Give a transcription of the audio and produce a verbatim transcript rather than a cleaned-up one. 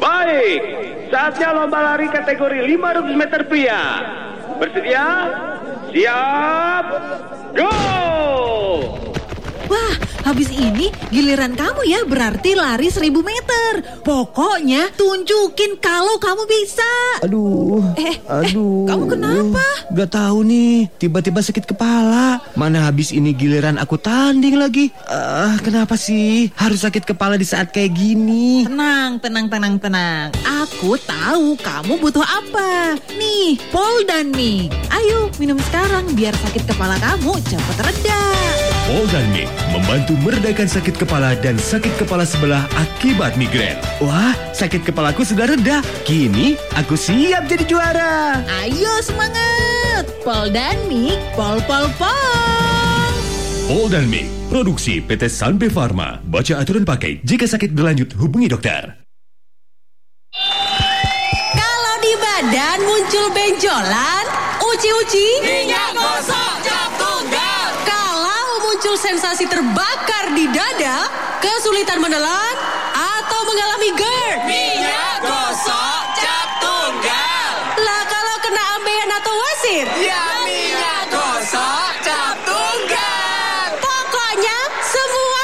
Baik, saatnya lomba lari kategori lima ratus meter pria. Bersedia? Siap, go! Wah, habis ini giliran kamu ya, berarti lari seribu meter. Pokoknya tunjukin kalau kamu bisa. Aduh, eh, aduh. Eh, kamu kenapa? Gak tahu nih, tiba-tiba sakit kepala. Mana habis ini giliran aku tanding lagi. Ah, uh, kenapa sih harus sakit kepala di saat kayak gini? Tenang, tenang, tenang, tenang. Aku tahu kamu butuh apa. Nih, Poldanmik. Ayo minum sekarang biar sakit kepala kamu cepat reda. Poldanmik membantu meredakan sakit kepala dan sakit kepala sebelah akibat migrain. Wah, sakit kepalaku sudah reda. Kini aku siap jadi juara. Ayo semangat. Poldanmik, pol pol pol. Poldanmik, produksi P T Sanbe Pharma. Baca aturan pakai. Jika sakit berlanjut, hubungi dokter. Kalau di badan muncul benjolan, uci-uci, minyak gosok cap tunggal. Kalau muncul sensasi terbakar di dada, kesulitan menelan, atau mengalami GERD, minyak gosok cap tunggal. Lah kalau kena ambeien atau wasir, ya minyak gosok